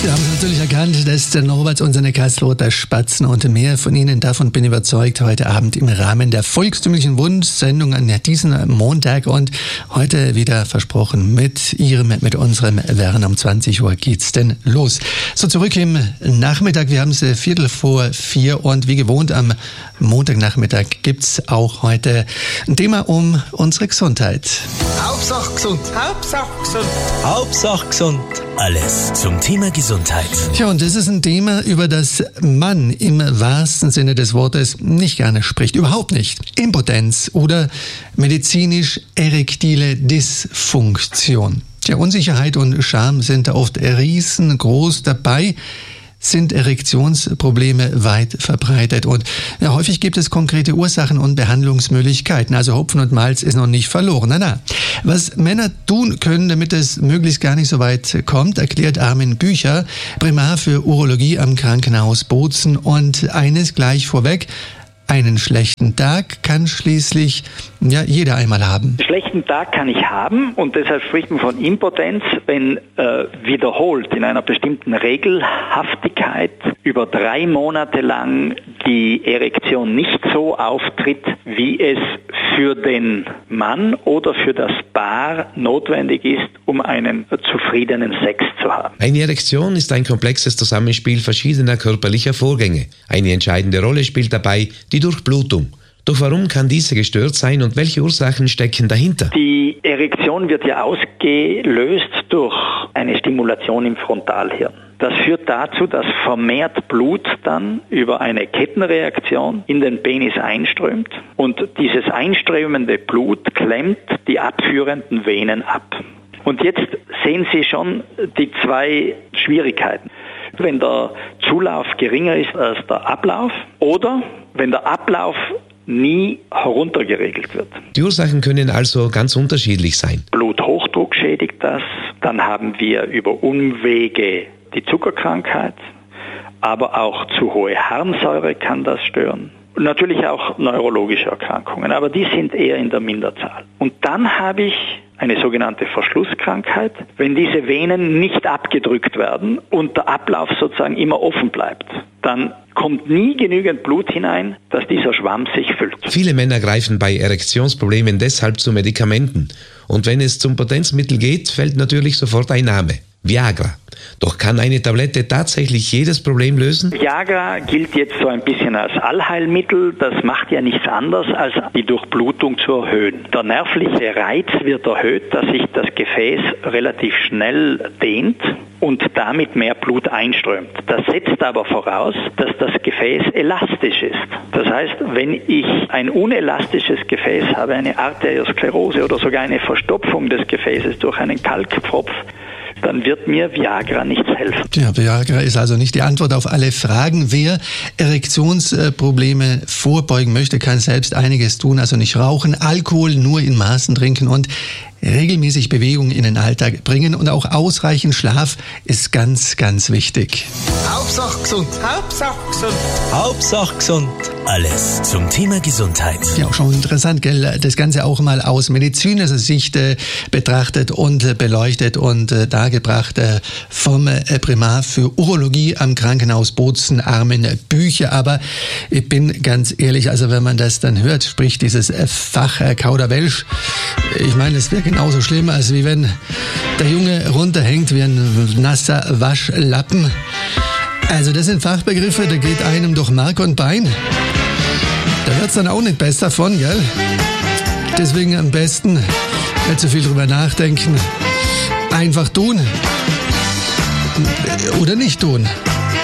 Wir haben natürlich erkannt, dass der Norbert und seine Kastelruther Spatzen und mehr von Ihnen, davon bin ich überzeugt, heute Abend im Rahmen der volkstümlichen Wunschsendung an diesem Montag und heute wieder versprochen mit unserem Werner. Um 20 Uhr geht's denn los. So, zurück im Nachmittag. Wir haben es 3:45 und wie gewohnt am Montagnachmittag gibt's auch heute ein Thema um unsere Gesundheit. Hauptsache gesund. Hauptsache gesund. Hauptsache gesund. Alles zum Thema Gesundheit. Tja, und das ist ein Thema, über das man im wahrsten Sinne des Wortes nicht gerne spricht. Überhaupt nicht. Impotenz oder medizinisch erektile Dysfunktion. Tja, Unsicherheit und Scham sind da oft riesengroß dabei. Sind Erektionsprobleme weit verbreitet und ja, häufig gibt es konkrete Ursachen und Behandlungsmöglichkeiten. Also Hopfen und Malz ist noch nicht verloren. Na. Was Männer tun können, damit es möglichst gar nicht so weit kommt, erklärt Armin Bücher, Primar für Urologie am Krankenhaus Bozen. Und eines gleich vorweg: Einen schlechten Tag kann schließlich jeder einmal haben. Einen schlechten Tag kann ich haben und deshalb spricht man von Impotenz, wenn wiederholt in einer bestimmten Regelhaftigkeit über 3 Monate lang die Erektion nicht so auftritt, wie es für den Mann oder für das Paar notwendig ist, um einen zufriedenen Sex zu haben. Eine Erektion ist ein komplexes Zusammenspiel verschiedener körperlicher Vorgänge. Eine entscheidende Rolle spielt dabei die Durchblutung. Doch warum kann diese gestört sein und welche Ursachen stecken dahinter? Die Erektion wird ja ausgelöst durch eine Stimulation im Frontalhirn. Das führt dazu, dass vermehrt Blut dann über eine Kettenreaktion in den Penis einströmt und dieses einströmende Blut klemmt die abführenden Venen ab. Und jetzt sehen Sie schon die 2 Schwierigkeiten. Wenn der Zulauf geringer ist als der Ablauf oder wenn der Ablauf nie heruntergeregelt wird. Die Ursachen können also ganz unterschiedlich sein. Bluthochdruck schädigt das, dann haben wir über Umwege die Zuckerkrankheit, aber auch zu hohe Harnsäure kann das stören. Und natürlich auch neurologische Erkrankungen, aber die sind eher in der Minderzahl. Und dann habe ich eine sogenannte Verschlusskrankheit, wenn diese Venen nicht abgedrückt werden und der Ablauf sozusagen immer offen bleibt, dann kommt nie genügend Blut hinein, dass dieser Schwamm sich füllt. Viele Männer greifen bei Erektionsproblemen deshalb zu Medikamenten. Und wenn es zum Potenzmittel geht, fällt natürlich sofort ein Name: Viagra. Doch kann eine Tablette tatsächlich jedes Problem lösen? Viagra gilt jetzt so ein bisschen als Allheilmittel. Das macht ja nichts anderes, als die Durchblutung zu erhöhen. Der nervliche Reiz wird erhöht, dass sich das Gefäß relativ schnell dehnt und damit mehr Blut einströmt. Das setzt aber voraus, dass das Gefäß elastisch ist. Das heißt, wenn ich ein unelastisches Gefäß habe, eine Arteriosklerose oder sogar eine Verstopfung des Gefäßes durch einen Kalkpfropf, dann wird mir Viagra nichts helfen. Ja, Viagra ist also nicht die Antwort auf alle Fragen. Wer Erektionsprobleme vorbeugen möchte, kann selbst einiges tun. Also nicht rauchen, Alkohol nur in Maßen trinken und regelmäßig Bewegung in den Alltag bringen. Und auch ausreichend Schlaf ist ganz, ganz wichtig. Hauptsache gesund. Hauptsache gesund. Hauptsache gesund. Alles zum Thema Gesundheit. Ja, auch schon interessant, gell? Das Ganze auch mal aus medizinischer Sicht betrachtet und beleuchtet und dargebracht vom Primar für Urologie am Krankenhaus Bozen, Armin Bücher. Aber ich bin ganz ehrlich, also wenn man das dann hört, sprich dieses Fach Kauderwelsch, ich meine, es wäre genauso schlimm, als wie wenn der Junge runterhängt wie ein nasser Waschlappen. Also das sind Fachbegriffe, da geht einem durch Mark und Bein. Da wird's dann auch nicht besser von, gell? Deswegen am besten nicht so viel drüber nachdenken. Einfach tun. Oder nicht tun.